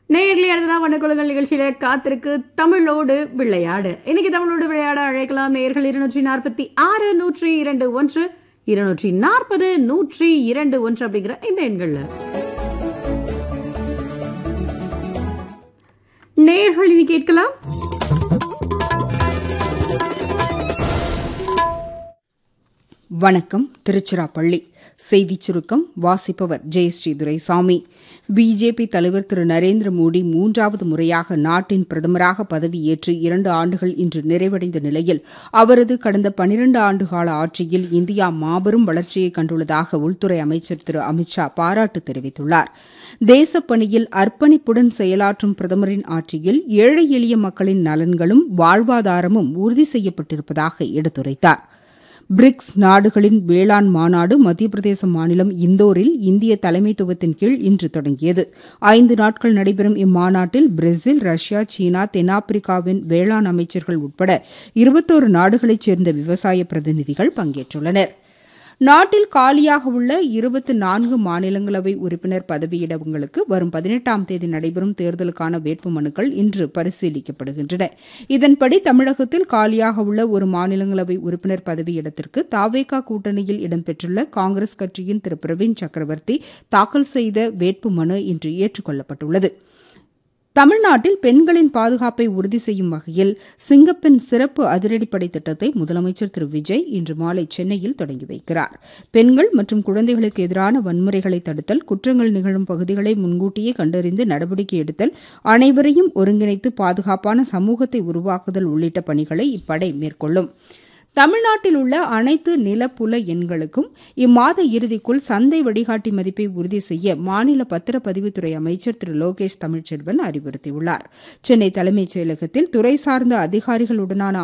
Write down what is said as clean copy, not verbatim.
Nearly அடுத்ததான் வண்ணக்குளங்கள் நிகழ்ச்சியில காத்திருக்கு தமிழோடு விளையாடு. இன்னைக்கு தமிழோடு விளையாட அழைக்கலாம் நேர்கள் 246 102 1 240 102 அப்படிங்கிற இந்த எண்கள்ல. நேர்கள் இனி கேட்கலாம். வணக்கம். திருச்சிராப்பள்ளி செய்திச் சுருக்கம் வாசிப்பவர் ஜெயஸ்ரீ துரைசாமி. பிஜேபி தலைவர் திரு நரேந்திர மோடி 3வது முறையாக நாட்டின் பிரதமராக பதவியேற்று 2 ஆண்டுகள் இன்று நிறைவடைந்த நிலையில் அவரது கடந்த 12 ஆண்டுகால ஆட்சியில் இந்தியா மாபெரும் வளர்ச்சியை கண்டுள்ளதாக உள்துறை அமைச்சர் திரு அமித்ஷா பாராட்டு தெரிவித்துள்ளார். தேசப்பணியில் அர்ப்பணிப்புடன் செயலாற்றும் பிரதமரின் ஆட்சியில் ஏழை எளிய மக்களின் நலன்களும் வாழ்வாதாரமும் உறுதி செய்யப்பட்டிருப்பதாக எடுத்துரைத்தார். பிரிக்ஸ் நாடுகளின் வேளாண் மாநாடு மத்திய பிரதேச மாநிலம் இந்தோரில் இந்திய தலைமைத்துவத்தின் கீழ் இன்று தொடங்கியது. 5 நாட்கள் நடைபெறும் இம்மாநாட்டில் பிரேசில், ரஷ்யா, சீனா, தென்னாப்பிரிக்காவின் வேளாண் அமைச்சர்கள் உட்பட 21 நாடுகளைச் சேர்ந்த விவசாய பிரதிநிதிகள் பங்கேற்றுள்ளனர். நாட்டில் காலியாக உள்ள 24 மாநிலங்களவை உறுப்பினர் பதவியிடங்களுக்கு வரும் 18ஆம் தேதி நடைபெறும் தேர்தலுக்கான வேட்புமனுக்கள் இன்று பரிசீலிக்கப்படுகின்றன. இதன்படி தமிழகத்தில் காலியாக உள்ள ஒரு மாநிலங்களவை உறுப்பினர் பதவியிடத்திற்கு தாவேகா கூட்டணியில் இடம்பெற்றுள்ள காங்கிரஸ் கட்சியின் திரு பிரவீன் சக்கரவர்த்தி தாக்கல் செய்த வேட்புமனு இன்று ஏற்றுக் கொள்ளப்பட்டுள்ளது. தமிழ்நாட்டில் பெண்களின் பாதுகாப்பை உறுதி செய்யும் வகையில் சிங்கப்பெண் சிறப்பு அதிரடிப்படை திட்டத்தை முதலமைச்சர் திரு விஜய் இன்று மாலை சென்னையில் தொடங்கி வைக்கிறார். பெண்கள் மற்றும் குழந்தைகளுக்கு எதிரான வன்முறைகளை தடுத்தல், குற்றங்கள் நிகழும் பகுதிகளை முன்கூட்டியே கண்டறிந்து நடவடிக்கை எடுத்தல், அனைவரையும் ஒருங்கிணைத்து பாதுகாப்பான சமூகத்தை உருவாக்குதல் உள்ளிட்ட பணிகளை இப்படை மேற்கொள்ளும். தமிழ்நாட்டில் உள்ள அனைத்து நிலப்புல எண்களுக்கும் இம்மாத இறுதிக்குள் சந்தை வழிகாட்டி மதிப்பை உறுதி செய்ய மாநில பத்திரப்பதிவுத்துறை அமைச்சர் திரு லோகேஷ் தமிழ்ச்செல்வன் அறிவுறுத்தியுள்ளார். சென்னை தலைமைச் செயலகத்தில் துறை சார்ந்த அதிகாரிகளுடனான